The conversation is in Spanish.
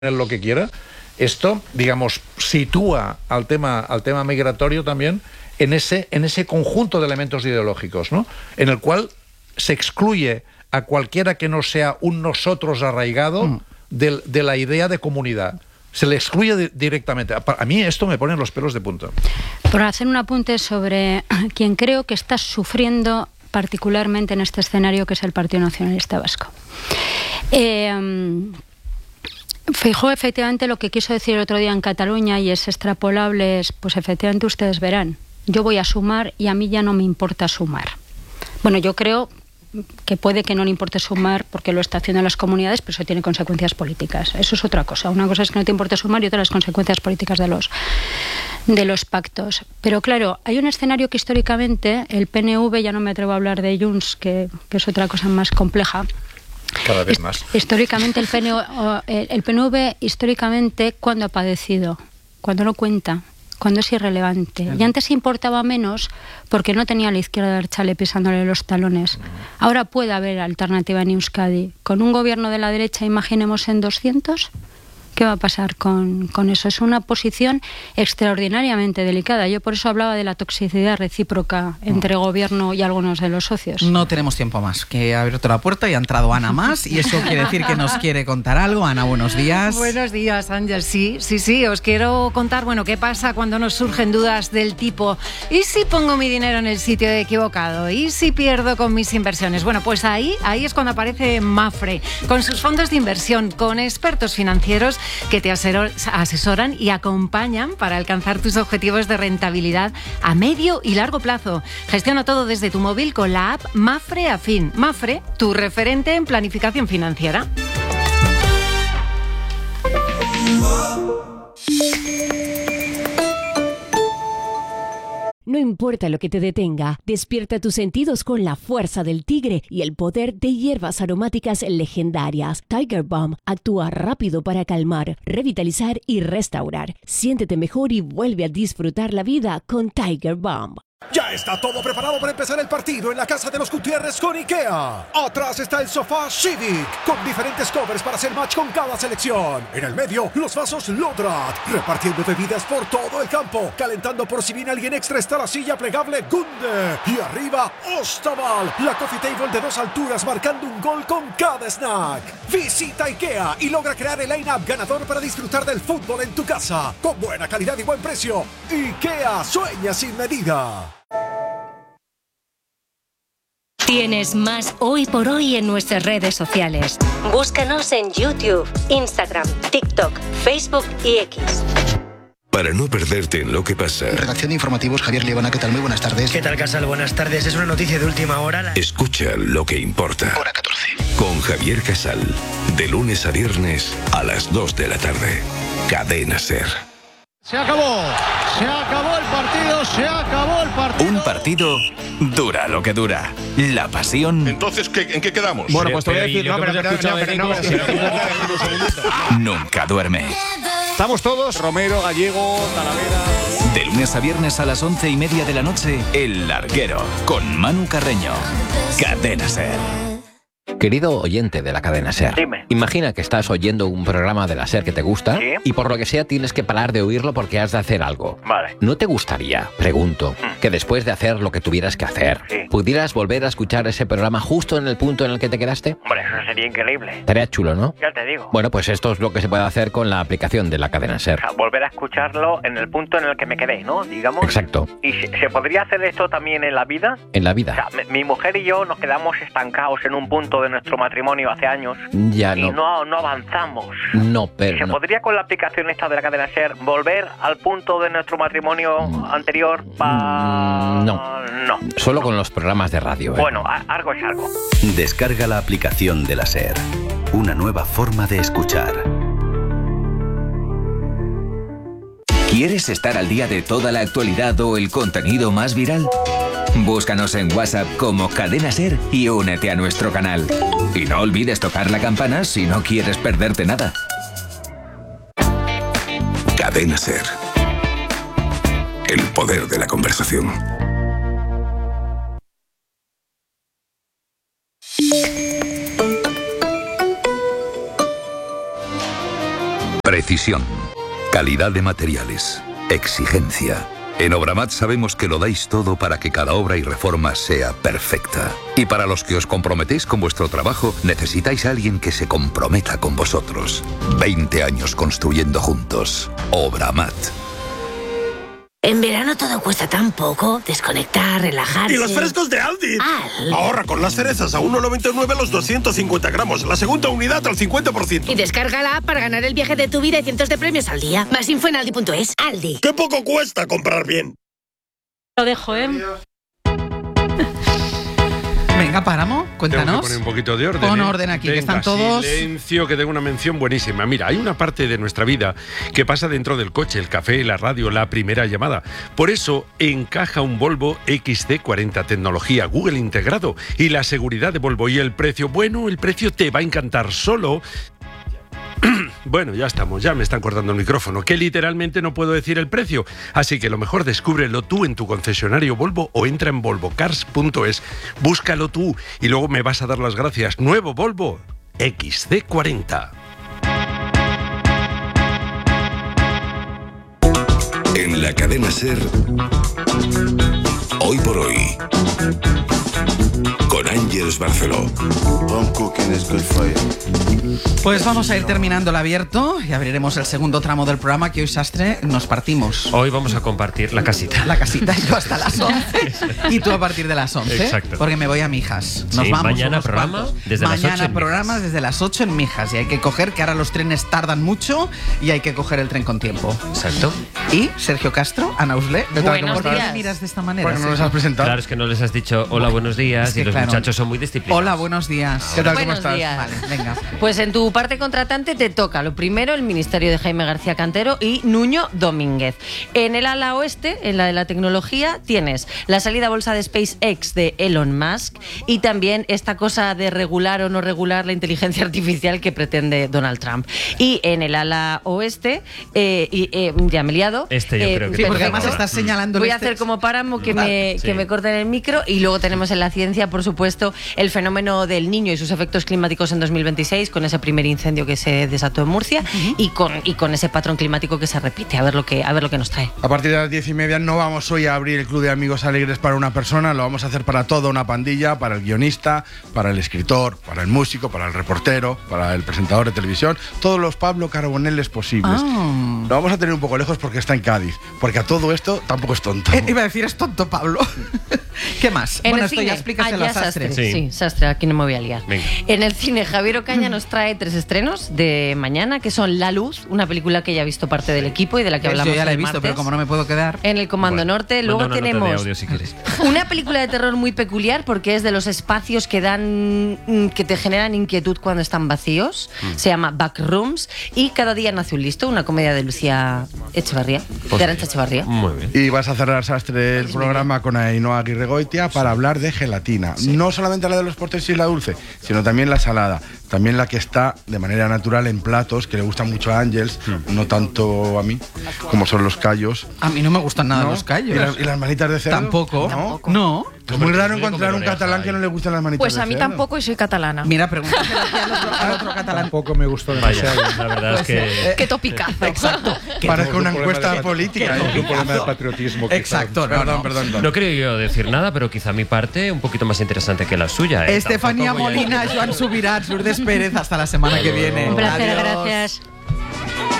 lo que quiera, esto, digamos, sitúa al tema migratorio también en ese conjunto de elementos ideológicos, ¿no? En el cual se excluye a cualquiera que no sea un nosotros arraigado de la idea de comunidad. Se le excluye directamente. A mí esto me pone los pelos de punta. Por hacer un apunte sobre quien creo que está sufriendo particularmente en este escenario, que es el Partido Nacionalista Vasco. Feijóo efectivamente lo que quiso decir el otro día en Cataluña, y es extrapolable, pues efectivamente ustedes verán, yo voy a sumar y a mí ya no me importa sumar. Bueno, yo creo que puede que no le importe sumar porque lo está haciendo en las comunidades, pero eso tiene consecuencias políticas. Eso es otra cosa. Una cosa es que no te importe sumar y otra las consecuencias políticas de los pactos. Pero claro, hay un escenario que históricamente el PNV, ya no me atrevo a hablar de Junts, que es otra cosa más compleja. Cada vez más. Históricamente el PNV históricamente, ¿cuándo ha padecido? Cuando no cuenta, cuando es irrelevante. Y antes importaba menos porque no tenía a la izquierda Abertzale pisándole los talones. Ahora puede haber alternativa en Euskadi. Con un gobierno de la derecha, imaginemos en 200, ¿qué va a pasar con eso? Es una posición extraordinariamente delicada. Yo por eso hablaba de la toxicidad recíproca entre gobierno y algunos de los socios. No tenemos tiempo más, que ha abierto la puerta y ha entrado Ana más, y eso quiere decir que nos quiere contar algo. Ana, buenos días. Buenos días, Ángel. Sí, os quiero contar, qué pasa cuando nos surgen dudas del tipo, ¿y si pongo mi dinero en el sitio equivocado? ¿Y si pierdo con mis inversiones? Bueno, pues ahí es cuando aparece Mapfre, con sus fondos de inversión, con expertos financieros que te asesoran y acompañan para alcanzar tus objetivos de rentabilidad a medio y largo plazo. Gestiona todo desde tu móvil con la app Mapfre Afin. Mapfre, tu referente en planificación financiera. No importa lo que te detenga, despierta tus sentidos con la fuerza del tigre y el poder de hierbas aromáticas legendarias. Tiger Balm actúa rápido para calmar, revitalizar y restaurar. Siéntete mejor y vuelve a disfrutar la vida con Tiger Balm. Ya está todo preparado para empezar el partido en la casa de los Gutiérrez con IKEA. Atrás está el sofá Civic, con diferentes covers para hacer match con cada selección. En el medio, los vasos Lodrat, repartiendo bebidas por todo el campo. Calentando por si viene alguien extra está la silla plegable Gunde. Y arriba, Ostaval, la coffee table de 2 alturas marcando un gol con cada snack. Visita IKEA y logra crear el line-up ganador para disfrutar del fútbol en tu casa. Con buena calidad y buen precio. IKEA, sueña sin medida. Tienes más Hoy por Hoy en nuestras redes sociales. Búscanos en YouTube, Instagram, TikTok, Facebook y X. Para no perderte en lo que pasa. Redacción de informativos, Javier Liebana, ¿qué tal? Muy buenas tardes. ¿Qué tal, Casal? Buenas tardes. Es una noticia de última hora. Escucha lo que importa. Hora 14. Con Javier Casal. De lunes a viernes a las 2 de la tarde. Cadena SER. Se acabó el partido, se acabó el partido. Un partido dura lo que dura. La pasión. Entonces, ¿en qué quedamos? Bueno, pues te voy a decir, nunca duerme. Estamos todos, Romero, Gallego, Talavera. De lunes a viernes a las 11:30 de la noche, El Larguero, con Manu Carreño. Cadena SER. Querido oyente de la cadena SER, dime. Imagina que estás oyendo un programa de la SER que te gusta, ¿sí? Y por lo que sea tienes que parar de oírlo porque has de hacer algo. Vale. ¿No te gustaría, pregunto, que después de hacer lo que tuvieras que hacer, sí, pudieras volver a escuchar ese programa justo en el punto en el que te quedaste? Hombre, eso sería increíble. Estaría chulo, ¿no? Ya te digo. Bueno, pues esto es lo que se puede hacer con la aplicación de la cadena SER. O sea, volver a escucharlo en el punto en el que me quedé, ¿no? Digamos. Exacto. ¿Y se podría hacer esto también en la vida? En la vida. O sea, mi mujer y yo nos quedamos estancados en un punto de nuestro matrimonio hace años. Ya y no avanzamos. No, pero ¿Se podría con la aplicación esta de la cadena SER volver al punto de nuestro matrimonio anterior? No. Solo con los programas de radio. Bueno, algo es algo. Descarga la aplicación de la SER. Una nueva forma de escuchar. ¿Quieres estar al día de toda la actualidad o el contenido más viral? Búscanos en WhatsApp como Cadena SER y únete a nuestro canal. Y no olvides tocar la campana si no quieres perderte nada. Cadena SER. El poder de la conversación. Precisión. Calidad de materiales. Exigencia. En Obramat sabemos que lo dais todo para que cada obra y reforma sea perfecta. Y para los que os comprometéis con vuestro trabajo, necesitáis a alguien que se comprometa con vosotros. 20 años construyendo juntos. Obramat. En verano todo cuesta tan poco. Desconectar, relajarse. ¡Y los frescos de Aldi! Ahorra con las cerezas a 1,99 los 250 gramos. La segunda unidad al 50%. Y descarga la app para ganar el viaje de tu vida y cientos de premios al día. Más info en aldi.es. Aldi. ¡Qué poco cuesta comprar bien! Lo dejo, ¿eh? Venga, Páramo, cuéntanos. Tengo que poner un poquito de orden. Pon orden aquí, que están todos. Silencio, que tengo una mención buenísima. Mira, hay una parte de nuestra vida que pasa dentro del coche, el café, la radio, la primera llamada. Por eso encaja un Volvo XC40, tecnología Google integrado, y la seguridad de Volvo y el precio. Bueno, el precio te va a encantar solo. Bueno, ya estamos, ya me están cortando el micrófono, que literalmente no puedo decir el precio. Así que lo mejor, descúbrelo tú en tu concesionario Volvo o entra en volvocars.es. Búscalo tú y luego me vas a dar las gracias. Nuevo Volvo XC40. En la cadena SER, hoy por hoy, con Ángeles Barceló. Pues vamos a ir terminando el abierto y abriremos el segundo tramo del programa, que hoy, Sastre, nos partimos. Hoy vamos a compartir la casita. La casita, yo hasta las 11 y tú a partir de las 11. Exacto. Porque me voy a Mijas. Nos Sí, vamos mañana unos programa cuantos. desde las 8 Mañana en programa desde las 8 en Mijas. Y hay que coger, que ahora los trenes tardan mucho y hay que coger el tren con tiempo. Exacto. Y Sergio Castro, Ana Usle. Buenos ¿Por qué días. miras de esta manera? ¿Por qué no los Sergio? has presentado? Claro, es que no les has dicho hola, buenos días, Es que y los claro. muchachos son muy disciplinados. Hola, buenos días. ¿Qué tal, cómo estás? Días. Vale, venga. Pues en tu parte contratante te toca lo primero el ministerio de Jaime García Cantero y Nuño Domínguez. En el ala oeste, en la de la tecnología, tienes la salida a bolsa de SpaceX de Elon Musk y también esta cosa de regular o no regular la inteligencia artificial que pretende Donald Trump. Y en el ala oeste, ya me he liado. Yo creo que Sí, porque perfecto. además estás señalando Voy el a hacer como Páramo que Vale, que me corten el micro, y luego tenemos en la ciencia, por supuesto, el fenómeno del Niño y sus efectos climáticos en 2026, con ese primer incendio que se desató en Murcia y con ese patrón climático que se repite. A ver lo que nos trae. A partir de las 10:30 no vamos hoy a abrir el Club de Amigos Alegres para una persona, lo vamos a hacer para toda una pandilla, para el guionista, para el escritor, para el músico, para el reportero, para el presentador de televisión, todos los Pablo Carboneles posibles. Lo vamos a tener un poco lejos porque está en Cádiz, porque a todo esto tampoco es tonto. Iba a decir, es tonto, Pablo. ¿Qué más? En Bueno, el esto cine, ya explícaselo a Sastre. Sí, Sastre, aquí no me voy a liar. Venga. En el cine, Javier Ocaña nos trae 3 estrenos de mañana, que son La Luz, una película que ya ha visto parte del equipo y de la que hablamos Yo ya la he el visto, martes. pero como no me puedo quedar. En el Comando Norte. Luego Manda una nota de tenemos audio si quieres. una película de terror muy peculiar, porque es de los espacios que que te generan inquietud cuando están vacíos. Se llama Backrooms. Y Cada día nace un listo, una comedia de Lucía Echevarría, de Arantxa Echevarría. Muy bien. Y vas a cerrar, Sastre, el programa con Ainhoa Aguirregoitia para hablar de gelatina. No solamente la de los postres y la dulce, sino también la salada. También la que está de manera natural en platos, que le gustan mucho a Ángels, no tanto a mí, como son los callos. A mí no me gustan nada ¿No? los callos. ¿Y las manitas de cerdo? Tampoco. No. No. Es muy raro encontrar un catalán que no le gusten las manitas Pues de a mí cerdo. tampoco, y soy catalana. Mira, pregúntaselo aquí al otro catalán. Tampoco me gustó demasiado. La verdad es que... Qué topicazo. Exacto. Parece una encuesta política. Un problema de patriotismo. quizá. Exacto, Perdón. No creo yo decir nada, pero quizá mi parte un poquito más interesante que la suya. Estefanía Tampoco voy a Molina, decir- Joan Subirats, Lourdes Pérez, hasta la semana que viene. Un placer, Adiós. gracias.